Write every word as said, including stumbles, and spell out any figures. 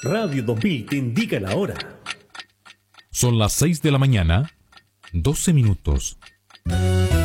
Radio dos mil te indica la hora. Son las seis de la mañana, doce minutos.